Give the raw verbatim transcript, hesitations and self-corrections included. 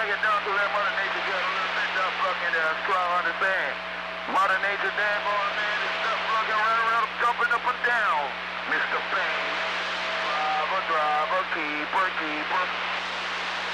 get down to that Mother Nature got a little bit of fucking uh, strong understand. Mother Nature damn boy man is stuff fucking right around jumping up and down. Mister Fame, driver, driver, keeper, keeper.